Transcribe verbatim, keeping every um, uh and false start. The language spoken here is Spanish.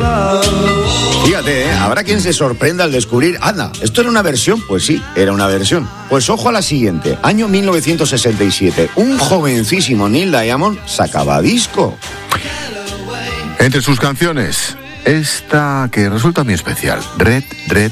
Fíjate, ¿eh? Habrá quien se sorprenda al descubrir, anda, ¿esto era una versión? Pues sí, era una versión. Pues ojo a la siguiente, año mil novecientos sesenta y siete, un jovencísimo Neil Diamond sacaba disco. Entre sus canciones, esta que resulta muy especial, Red, Red